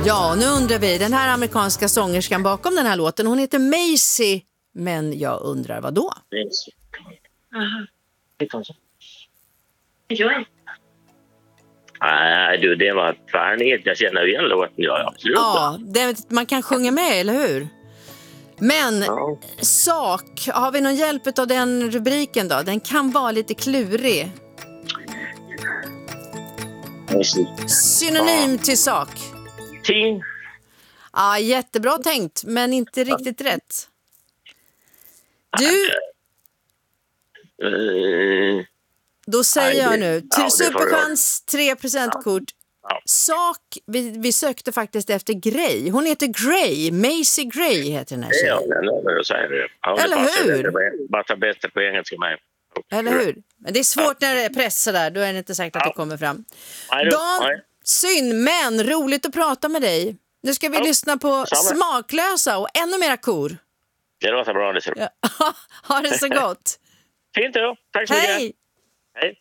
Ja, nu undrar vi, den här amerikanska sångerskan bakom den här låten, hon heter Macy, men jag undrar vad då? Aha. Nej, du, det var tvärnigt. Jag känner igen låten, ja, absolut. Ja, man kan sjunga med, eller hur? Men sak, har vi någon hjälp av den rubriken då? Den kan vara lite klurig. Synonym till sak. Ting. Ja, jättebra tänkt, men inte riktigt rätt. Du, då säger jag nu, till superchans 3% kort. Sak, vi sökte faktiskt efter Gray. Hon heter Gray, Macy Gray heter den här tjejen. Ja, jag säger det. Ja, eller hur? Det bara bättre på engelska med. Eller hur? Men det är svårt när det är press sådär, då är det inte säkert att det kommer fram. Dan, synd, men roligt att prata med dig. Nu ska vi lyssna på Smaklösa och ännu mera kor. Det låter bra, det ser du. Ha det så gott. Fint då, tack så mycket. Hej.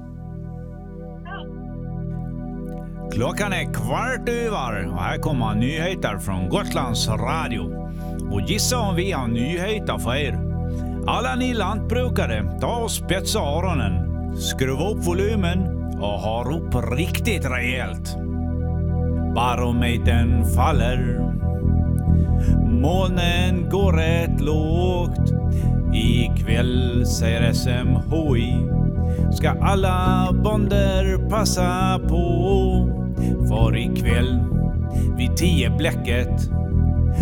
Klockan är 15:15 och här kommer nyheter från Gotlands Radio. Och gissa om vi har nyheter för er. Alla ni lantbrukare, ta och spetsa öronen. Skruva upp volymen och ha upp riktigt rejält. Barometern faller. Molnen går rätt lågt. Ikväll säger SMHI. Ska alla bonder passa på. För ikväll vid 10 bläcket